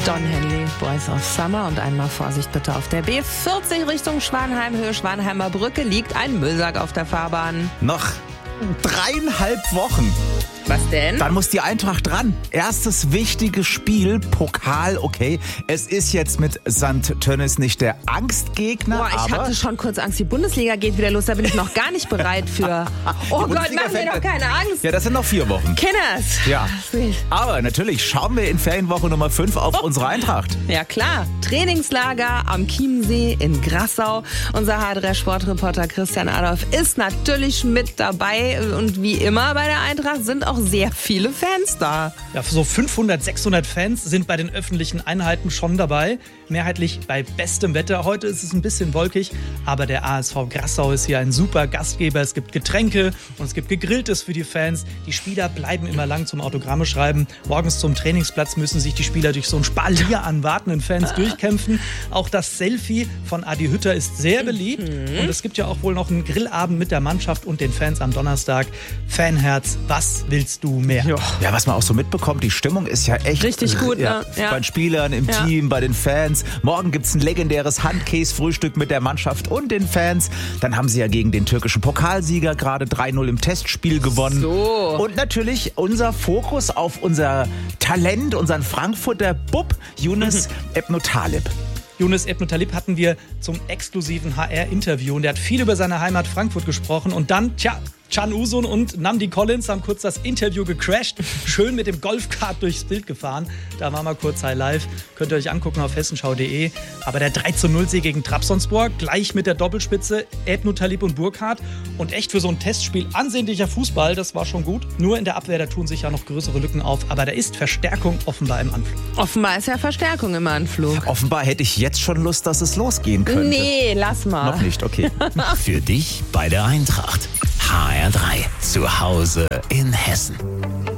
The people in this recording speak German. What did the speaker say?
Don Henley, Boys of Summer und einmal Vorsicht bitte auf der B40 Richtung Schwanheim, Höhe Schwanheimer Brücke liegt ein Müllsack auf der Fahrbahn. Noch 3,5 Wochen. Was denn? Dann muss die Eintracht dran. Erstes wichtiges Spiel, Pokal, okay. Es ist jetzt mit St. Tönnies nicht der Angstgegner, Boah, ich aber hatte schon kurz Angst. Die Bundesliga geht wieder los, da bin ich noch gar nicht bereit für. Oh Gott, mach mir doch keine Angst. Ja, das sind noch 4 Wochen. Kinders. Ja, aber natürlich schauen wir in Ferienwoche Nummer 5 auf unsere Eintracht. Ja klar, Trainingslager am Chiemsee in Grassau. Unser H3-Sportreporter Christian Adolf ist natürlich mit dabei. Und wie immer bei der Eintracht sind auch sehr viele Fans da. Ja, so 500, 600 Fans sind bei den öffentlichen Einheiten schon dabei. Mehrheitlich bei bestem Wetter. Heute ist es ein bisschen wolkig, aber der ASV Grassau ist hier ein super Gastgeber. Es gibt Getränke und es gibt Gegrilltes für die Fans. Die Spieler bleiben immer lang zum Autogramme schreiben. Morgens zum Trainingsplatz müssen sich die Spieler durch so ein Spalier an wartenden Fans durchkämpfen. Auch das Selfie von Adi Hütter ist sehr beliebt. Und es gibt ja auch wohl noch einen Grillabend mit der Mannschaft und den Fans am Donnerstag. Fanherz, was willst du mehr? Ja, was man auch so mitbekommt, die Stimmung ist ja echt Richtig gut, ja, ne? Ja. Bei den Spielern, im Team, bei den Fans. Morgen gibt's ein legendäres Handkäse-Frühstück mit der Mannschaft und den Fans. Dann haben sie ja gegen den türkischen Pokalsieger gerade 3-0 im Testspiel gewonnen. So. Und natürlich unser Fokus auf unser Talent, unseren Frankfurter Bub, Younes Ebnotalip. Younes Ebnotalip hatten wir zum exklusiven HR-Interview und der hat viel über seine Heimat Frankfurt gesprochen und dann, Can Uzun und Nnamdi Collins haben kurz das Interview gecrashed, schön mit dem Golfkart durchs Bild gefahren. Da war mal kurz High Live, könnt ihr euch angucken auf hessenschau.de. Aber der 3-0-Sieg gegen Trabzonspor, gleich mit der Doppelspitze Ebnotalip und Burkhardt. Und echt für so ein Testspiel ansehnlicher Fußball, das war schon gut. Nur in der Abwehr, da tun sich ja noch größere Lücken auf. Aber da ist Verstärkung offenbar im Anflug. Offenbar ist ja Verstärkung im Anflug. Offenbar hätte ich jetzt schon Lust, dass es losgehen könnte. Nee, lass mal. Noch nicht, okay. Für dich bei der Eintracht. HR3, zu Hause in Hessen.